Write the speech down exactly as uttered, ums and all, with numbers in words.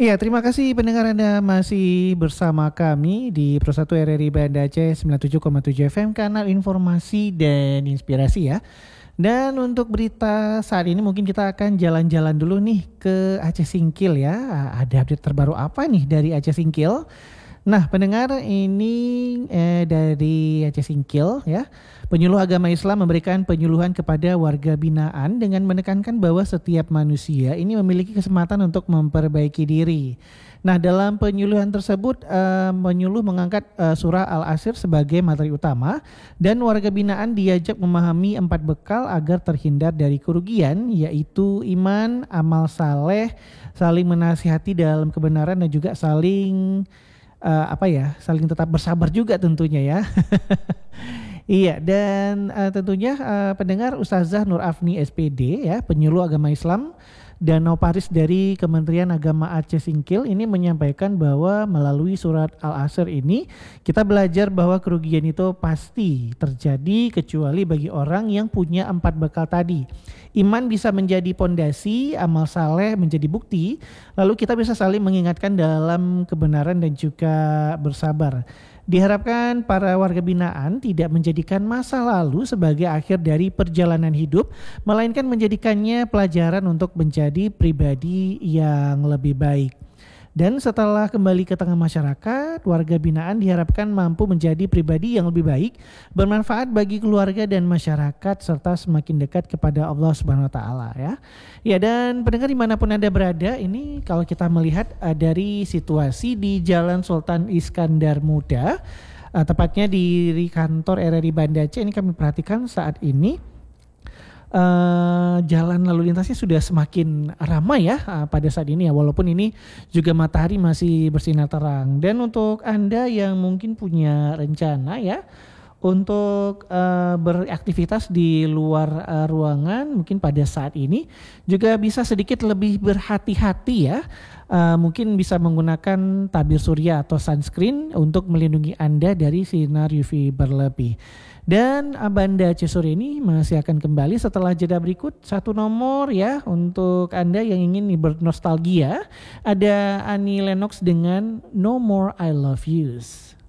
Iya, terima kasih pendengar Anda masih bersama kami di Pro satu R R I Banda Aceh sembilan puluh tujuh koma tujuh F M, kanal informasi dan inspirasi ya. Dan untuk berita saat ini mungkin kita akan jalan-jalan dulu nih ke Aceh Singkil ya. Ada update terbaru apa nih dari Aceh Singkil? Nah, pendengar, ini eh, dari Aceh Singkil ya. Penyuluh agama Islam memberikan penyuluhan kepada warga binaan dengan menekankan bahwa setiap manusia ini memiliki kesempatan untuk memperbaiki diri. Nah, dalam penyuluhan tersebut eh, penyuluh mengangkat eh, surah Al-Asr sebagai materi utama dan warga binaan diajak memahami empat bekal agar terhindar dari kerugian, yaitu iman, amal saleh, saling menasihati dalam kebenaran dan juga saling uh, apa ya, saling tetap bersabar juga tentunya ya. Iya, dan uh, tentunya uh, pendengar, Ustazah Nur Afni S P D ya, penyuluh agama Islam Danau Paris dari Kementerian Agama Aceh Singkil ini menyampaikan bahwa melalui surat Al-Asr ini kita belajar bahwa kerugian itu pasti terjadi kecuali bagi orang yang punya empat bekal tadi. Iman bisa menjadi pondasi, amal saleh menjadi bukti, lalu kita bisa saling mengingatkan dalam kebenaran dan juga bersabar. Diharapkan para warga binaan tidak menjadikan masa lalu sebagai akhir dari perjalanan hidup, melainkan menjadikannya pelajaran untuk menjadi pribadi yang lebih baik. Dan setelah kembali ke tengah masyarakat, warga binaan diharapkan mampu menjadi pribadi yang lebih baik, bermanfaat bagi keluarga dan masyarakat, serta semakin dekat kepada Allah Subhanahu Wa Taala ya. Ya, dan pendengar dimanapun Anda berada, ini kalau kita melihat uh, dari situasi di Jalan Sultan Iskandar Muda, uh, tepatnya di kantor R R I Banda Aceh, ini kami perhatikan saat ini Uh, jalan lalu lintasnya sudah semakin ramai ya uh, pada saat ini ya, walaupun ini juga matahari masih bersinar terang. Dan untuk Anda yang mungkin punya rencana ya untuk uh, beraktivitas di luar uh, ruangan, mungkin pada saat ini juga bisa sedikit lebih berhati-hati ya. Uh, mungkin bisa menggunakan tabir surya atau sunscreen untuk melindungi Anda dari sinar U V berlebih. Dan Banda Aceh Sore ini masih akan kembali setelah jeda berikut. Satu nomor ya untuk Anda yang ingin bernostalgia, ada Annie Lennox dengan No More I Love Yous.